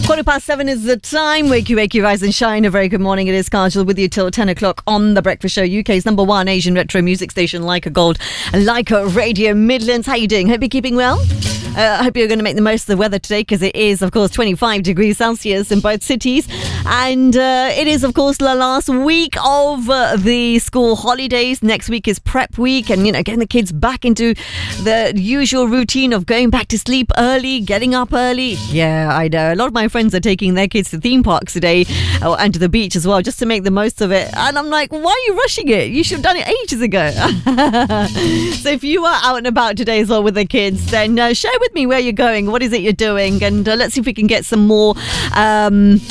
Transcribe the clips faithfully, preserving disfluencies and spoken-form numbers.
Quarter past seven is the time. Wakey, wakey, rise and shine. A very good morning. It is Kajal with you till ten o'clock on The Breakfast Show, U K's number one Asian retro music station, Leica Gold, Leica Radio Midlands. How you doing? Hope you're keeping well. Uh, I hope you're going to make the most of the weather today, because it is, of course, twenty-five degrees Celsius in both cities. And uh, it is, of course, the last week of uh, the school holidays. Next week is prep week. And, you know, getting the kids back into the usual routine of going back to sleep early, getting up early. Yeah, I know. A lot of my friends are taking their kids to theme parks today, uh, and to the beach as well, just to make the most of it. And I'm like, why are you rushing it? You should have done it ages ago. So if you are out and about today as well with the kids, then uh, share with me where you're going, what is it you're doing, and uh, let's see if we can get some more um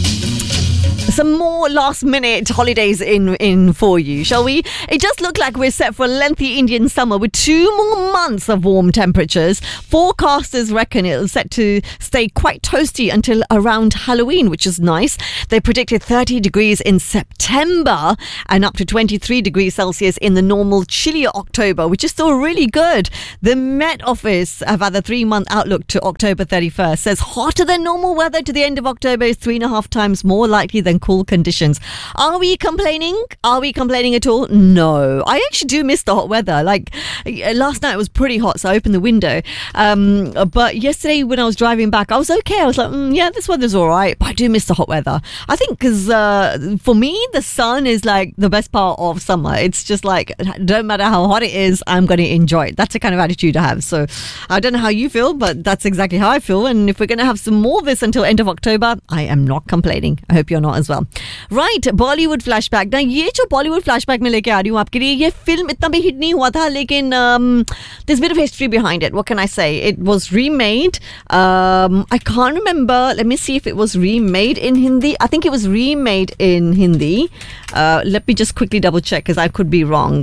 some more last minute holidays in in for you, shall we? It does look like we're set for a lengthy Indian summer with two more months of warm temperatures. Forecasters reckon it's set to stay quite toasty until around Halloween, which is nice. They predicted thirty degrees in September and up to twenty-three degrees Celsius in the normal chillier October, which is still really good. The Met Office have had a three-month outlook to October thirty-first. Says hotter than normal weather to the end of October is three and a half times more likely than cool conditions. Are we complaining? Are we complaining at all? No. I actually do miss the hot weather. Like last night it was pretty hot, so I opened the window. Um, but yesterday when I was driving back, I was okay. I was like, mm, yeah, this weather's all right. But I do miss the hot weather. I think because uh, for me, the sun is like the best part of summer. It's just like, don't matter how hot it is, I'm going to enjoy it. That's the kind of attitude I have. So I don't know how you feel, but that's exactly how I feel. And if we're going to have some more of this until end of October, I am not complaining. I hope you're not as well. Right, Bollywood flashback. Now ये जो Bollywood flashback में लेके आ रही हूँ आपके लिए, ये film इतना भी हिट नहीं हुआ था, लेकिन um, there's a bit of history behind it. What can I say? It was remade. Um, I can't remember. Let me see if it was remade in Hindi. I think it was remade in Hindi. Uh, let me just quickly double check, because I could be wrong.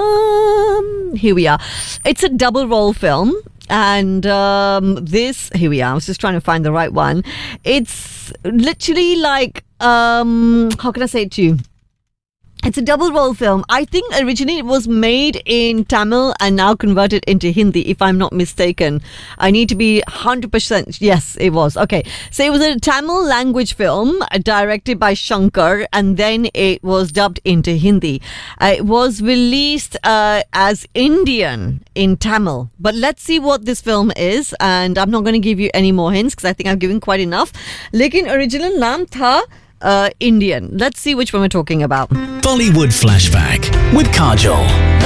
Um, here we are. It's a double role film. And um, this, here we are. I was just trying to find the right one. It's literally like, um, how can I say it to you? It's a double role film. I think originally it was made in Tamil and now converted into Hindi, if I'm not mistaken. I need to be one hundred percent. Yes, it was. Okay. So it was a Tamil language film directed by Shankar, and then it was dubbed into Hindi. Uh, it was released uh, as Indian in Tamil. But let's see what this film is. And I'm not going to give you any more hints, because I think I've given quite enough. Lekin original naam tha Uh, Indian. Let's see which one we're talking about. Bollywood Flashback with Kajal.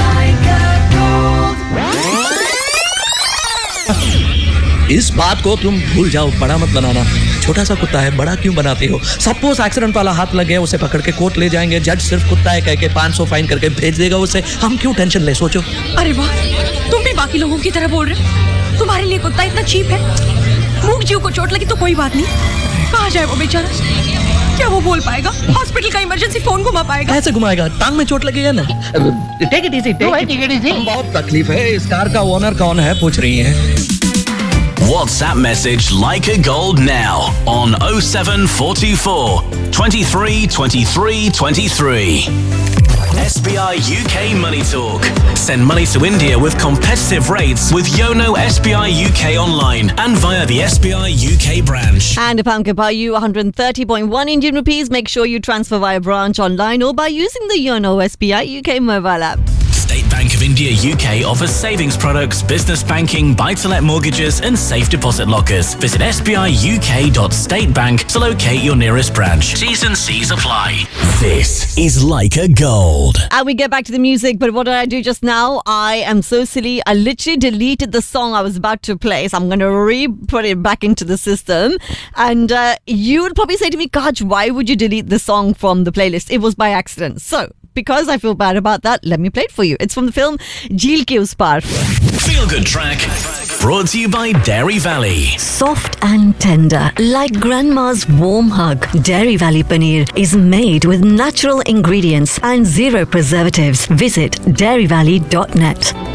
इस बात को तुम भूल जाओ, बड़ा मत बनाना। छोटा सा कुत्ता है, बड़ा क्यों बनाते हो? सपोज एक्सीडेंट वाला हाथ लग गया, उसे पकड़ के कोर्ट ले जाएंगे, जज सिर्फ कुत्ता है कह के पाँच सौ फाइन करके भेज देगा उसे। हम क्यों टेंशन ले? सोचो। अरे वाह, तुम भी बाकी लोगों की तरह बोल रहे हो। तुम्हारे लिए कुत्ता इतना चीप है। मूक जीव को चोट लगी तो कोई बात नहीं, कहाँ जाए वो बेचारा? क्या वो बोल पाएगा? हॉस्पिटल का इमरजेंसी फोन घुमा पाएगा? ऐसे घुमाएगा, टांग में चोट लगेगा ना। Take it easy, take it easy. बहुत तकलीफ है। इस कार का ओनर कौन है पूछ रही है। WhatsApp message Leica Gold now on oh seven four two four, twenty-three, twenty-three, twenty-three. S B I U K Money Talk. Send money to India with competitive rates with Yono S B I U K online and via the S B I U K branch. And a pound can buy you one hundred thirty point one Indian rupees. Make sure you transfer via branch online or by using the Yono S B I U K mobile app. State Bank of India U K offers savings products, business banking, buy-to-let mortgages and safe deposit lockers. Visit s b i u k dot state bank to locate your nearest branch. T's and C's apply. This is Leica Gold. And we get back to the music, but what did I do just now? I am so silly. I literally deleted the song I was about to play, so I'm going to re-put it back into the system. And uh, you would probably say to me, Kaj, why would you delete the song from the playlist? It was by accident. So, because I feel bad about that, let me play it for you. It's from the film Jeel Ke Us Paar. Feel Good Track, brought to you by Dairy Valley. Soft and tender, like grandma's warm hug, Dairy Valley Paneer is made with natural ingredients and zero preservatives. Visit dairy valley dot net.